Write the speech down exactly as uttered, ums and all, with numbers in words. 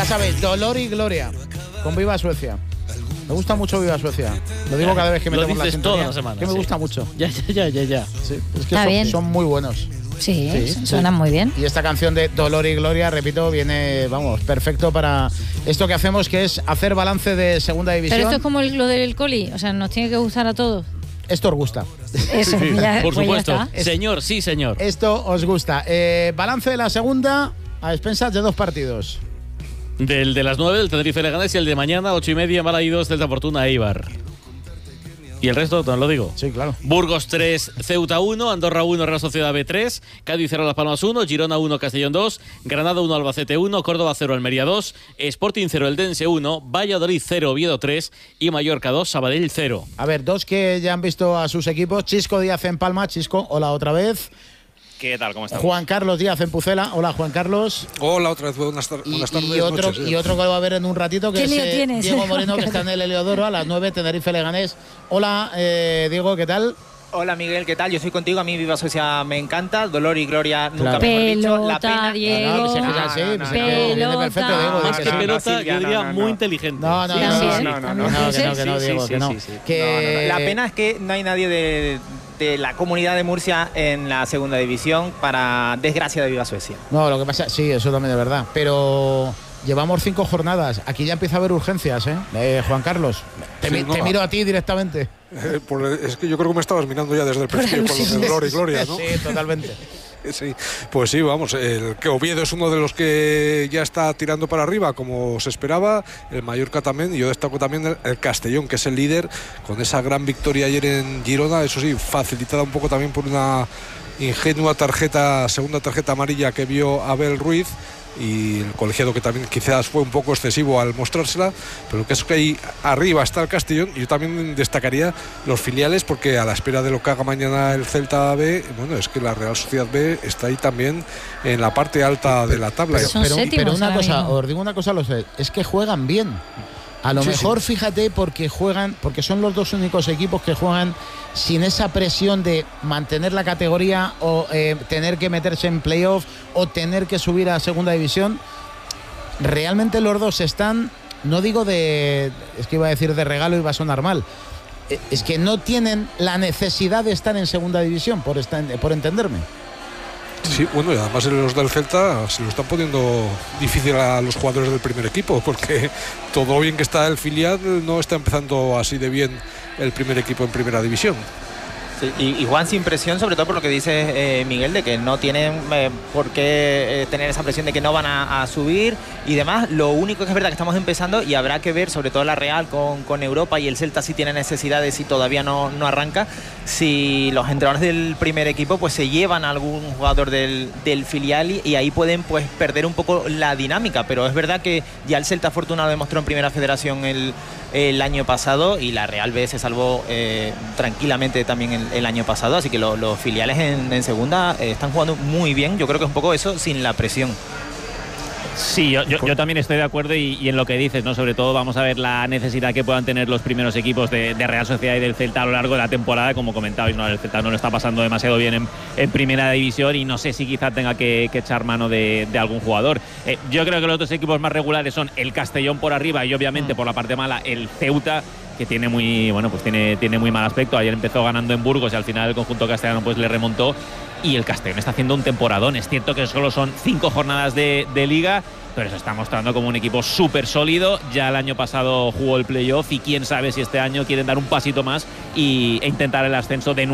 Ya sabéis, dolor y gloria con Viva Suecia. Me gusta mucho Viva Suecia. Lo digo cada vez que metemos la sintonía. Toda la semana, que me sí. gusta mucho. Ya, ya, ya, ya. ya. Sí, es que son, son muy buenos. Sí, sí, suenan sí. muy bien. Y esta canción de Dolor y Gloria, repito, viene, vamos, perfecto para esto que hacemos, que es hacer balance de segunda división. Pero esto es como el, lo del coli, o sea, nos tiene que gustar a todos. Esto os gusta. Eso, sí, ya, por pues supuesto. Señor, sí, señor. Esto os gusta. Eh, balance de la segunda a expensas de dos partidos. Del de las nueve, el Tenerife Leganés, y el de mañana, ocho y media, Balaídos, Celta Fortuna, Eibar. ¿Y el resto? ¿No lo digo? Sí, claro. Burgos tres, Ceuta uno, Andorra uno, Real Sociedad B tres, Cádiz cero, Las Palmas uno, Girona uno, Castellón dos, Granada uno, Albacete uno, Córdoba cero, Almería dos, Sporting cero, Eldense uno, Valladolid cero, Oviedo tres y Mallorca dos, Sabadell cero. A ver, dos que ya han visto a sus equipos. Chisco Díaz en Palma. Chisco, hola otra vez. ¿Qué tal? ¿Cómo estás? Juan Carlos Díaz en Pucela. Hola, Juan Carlos. Hola otra vez. Buenas, tar buenas tardes. Y otro, noches, y otro que lo va a ver en un ratito, que es eh, Diego Moreno, que está en el Heliodoro a las nueve, Tenerife Leganés. Hola, eh, Diego, ¿qué tal? Hola Miguel, ¿qué tal? Yo soy contigo, a mí Viva Suecia me encanta, dolor y gloria nunca claro. mejor dicho. La pena, Diego. No, no, no, sí, no, no, viene perfecto, Diego. Más que sí. pelota, no, Silvia, yo diría no, no, muy no. inteligente. No, no, sí, no, sí, no, sí, no, no, sí, no, no, sí, que no, que no, sí, Diego, sí, que no. sí, sí. Que... No, no, no. La pena es que no hay nadie de, de la comunidad de Murcia en la segunda división, para desgracia de Viva Suecia. No, lo que pasa, sí, eso también es verdad, pero llevamos cinco jornadas, aquí ya empieza a haber urgencias, ¿eh? eh Juan Carlos, te, sí, mi, no, te miro a ti directamente. Eh, pues es que yo creo que me estabas mirando ya desde el principio con los de Gloria y Gloria, ¿no? Sí, totalmente. Sí, pues sí, vamos, el que Oviedo es uno de los que ya está tirando para arriba como se esperaba, el Mallorca también, y yo destaco también el, el Castellón, que es el líder, con esa gran victoria ayer en Girona, eso sí, facilitada un poco también por una ingenua tarjeta, segunda tarjeta amarilla que vio Abel Ruiz, y el colegiado, que también quizás fue un poco excesivo al mostrársela, pero que es que ahí arriba está el Castellón. Y yo también destacaría los filiales, porque a la espera de lo que haga mañana el Celta B, bueno, es que la Real Sociedad B está ahí también en la parte alta de la tabla. Pero, pero, pero una cosa, os digo una cosa, los es que juegan bien. A lo sí, mejor, sí. fíjate, porque juegan, porque son los dos únicos equipos que juegan sin esa presión de mantener la categoría o eh, tener que meterse en playoff o tener que subir a segunda división. Realmente los dos están, no digo de, es que iba a decir de regalo y va a sonar mal, es que no tienen la necesidad de estar en segunda división, por, estar, por entenderme. Sí, bueno, y además los del Celta se lo están poniendo difícil a los jugadores del primer equipo, porque todo bien que está el filial, no está empezando así de bien el primer equipo en primera división. Sí, y, y Juan, sin presión, sobre todo por lo que dice eh, Miguel, de que no tienen eh, por qué eh, tener esa presión de que no van a, a subir y demás. Lo único que es verdad que estamos empezando, y habrá que ver, sobre todo la Real con, con Europa, y el Celta sí tiene necesidades y todavía no, no arranca, si los entrenadores del primer equipo pues se llevan a algún jugador del, del filial, y, y ahí pueden pues perder un poco la dinámica. Pero es verdad que ya el Celta Fortuna lo demostró en Primera Federación el, el año pasado, y la Real B se salvó eh, tranquilamente también el, el año pasado, así que lo, los filiales en, en segunda eh, están jugando muy bien. Yo creo que es un poco eso, sin la presión. Sí, yo, yo, yo también estoy de acuerdo, y, y en lo que dices, ¿no? Sobre todo vamos a ver la necesidad que puedan tener los primeros equipos de, de Real Sociedad y del Celta a lo largo de la temporada. Como comentabais, ¿no? El Celta no lo está pasando demasiado bien en, en primera división, y no sé si quizá tenga que, que echar mano de, de algún jugador. Eh, yo creo que los dos equipos más regulares son el Castellón por arriba y obviamente mm. por la parte mala el Ceuta, que tiene muy bueno pues tiene, tiene muy mal aspecto. Ayer empezó ganando en Burgos y al final el conjunto castellano pues le remontó, y el Castellón está haciendo un temporadón. Es cierto que solo son cinco jornadas de, de liga, pero se está mostrando como un equipo súper sólido. Ya el año pasado jugó el playoff, y quién sabe si este año quieren dar un pasito más y, e intentar el ascenso de nuevo.